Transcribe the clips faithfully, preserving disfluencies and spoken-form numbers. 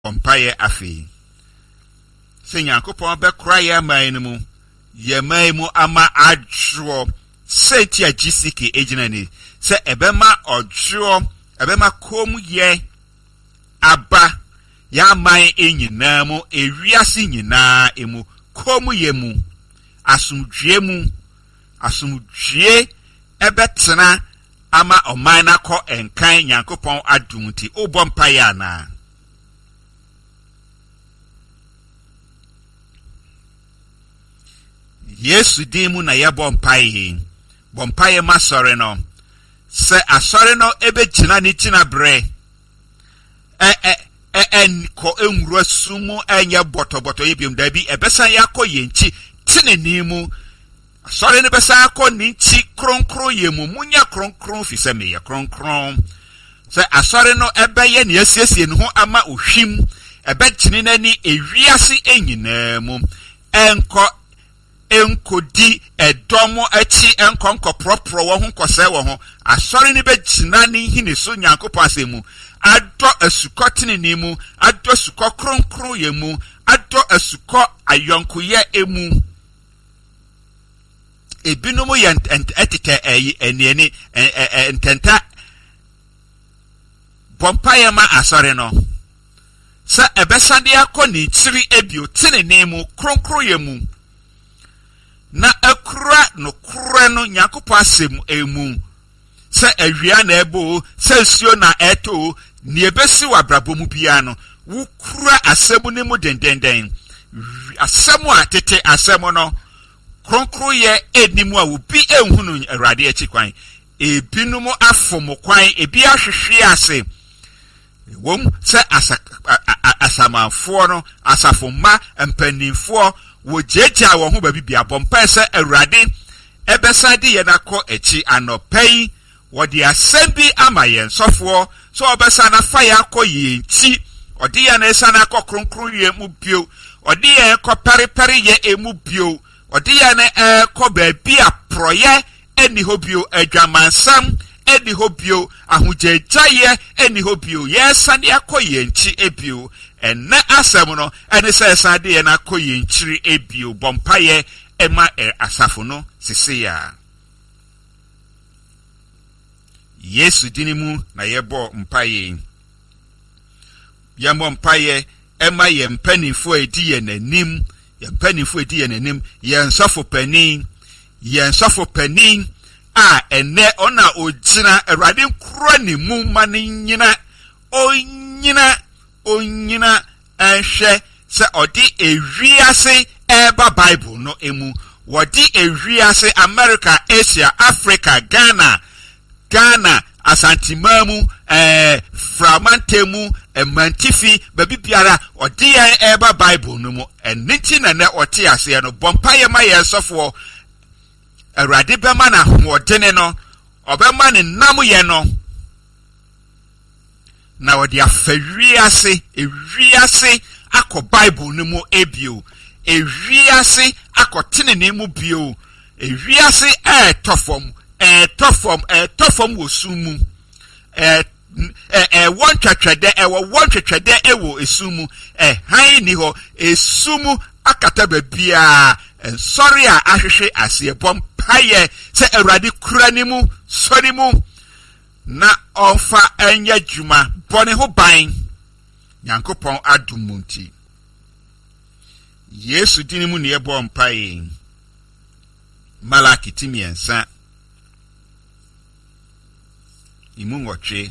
bompaye afi se Nyankopon be kra ye man mu ye man mu ama adwo se ti a G C K ejina ni se ebema odwo ebema kom ye aba ya man enyina mu ewiase nyina emu kom ye mu asumdwe mu asumdwe ebetena ama omana ko enkan Nyankopon adumti obompaye ana Yesu dimu na ye bompaye bompaye masore no se asore no ebe gina ni tina bre e e e en ko enwura sumu enye botoboto yebim da bi ebesa yakọ yenchi tine nimu asore ne besa yakọ ninchi kronkro yemu munya kronkro fi se me ye kronkron se asore no ebe ye ne asiesie ne ho ama ohwim ebe gine nani ewiase enyina mu enko enkodi edomo achi enkonko propro wo ho kose wo ho asori ni be gina ni hini so Nyankopon asemu ado asukotini ni mu ado suko kronkro ye mu ado asuko ayonko ye emu ebinumu ye etike eyi enieni ententa bompaye ma asori no sa ebesade akoni chiri ebio tini ni mu kronkro ye mu na akura no kura no Nyankopon asem emu se awia na ebo se suo na eto ni ebesi wabrabo mu bia no wo kura asemu ne mu dendenden asemu atete asemu no kronkro ye enimu a wo bi ehunu Awurade achi kwan ebinumu afomo kwan ebi ahwehwe ase wom se asamanfo no asafoma empanimfo wo jeja wo ho babi bia bompa se Awurade ebesa de ye nakọ echi anopai wo de asembi amayen sofo so obesa na fa ya akọ ye nchi odi ye na esa na akọ kronkron ye mu bio odi ye akọ periperi ye emu bio odi ye na akọ babi aproye eni ho bio adwamansam eni ho bio ahujejaye eni ho bio ye esa de akọ ye nchi ebio ena asem no ene se esa de ye na akọ ye nchiri ebio bompaye ema er asafo no sisi ya Yesu dinimu na yebo mpaye yemo mpaye ema ye mpanifo edi ye nanim ye mpanifo edi ye nanim ye nsafo panin ye nsafo panin a ene ona ogina Awurade nkro ni mu maninyina onyina onyina ehwe se odi ewiase eba Bible no emu wodi ewiase America, Asia, Africa, Ghana Ghana asantimamu eh framantemu emantifi babi biara odi ya eba Bible no mu eniti na na oti ase no bompaye ma ye sofo Awurade bema na hodene no obema ne nam ye no na wodi afawiase ewiase akọ Bible no mu ebio ewiase akotene ne mu bio ewiase e tofom e tofom e tofom wo sumu e e won twatwede e wo won twatwede e wo esumu e han ni ho esumu akata babia sorry a ahwehwe ase bom paye se Awurade kura ni mu sori mu na onfa enya djuma bone ho ban Nyankopon adumunti Yesu dinimu ne ebo mpaye Malaki timiensa imu ngotwe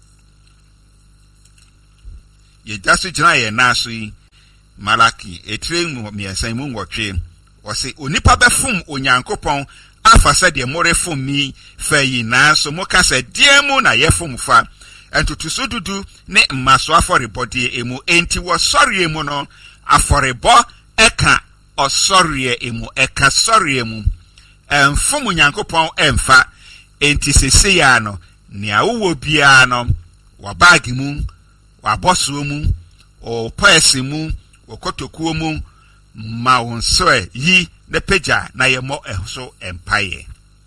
ye dasu jina ye naso yi Malaki etire mu miensa imu ngotwe wose onipa befum Onyankopon afa se de morefum mi fayi naso moka se diemu na yefum fa entutusu dudu ne mmaso aforebode emu enti wo sorry emu no aforebo eka osori emu eka sorry emu emfum Nyankopon emfa enti sese ya no ni awo bia no wa bag mu wa boso mu o pese mu o kotokuo mu ma wonso yi ne peja na yemo ehso empire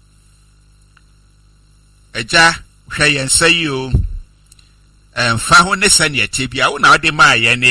eja hwe yensayi o emfa ho ne sane atebia wo na ode ma ye ne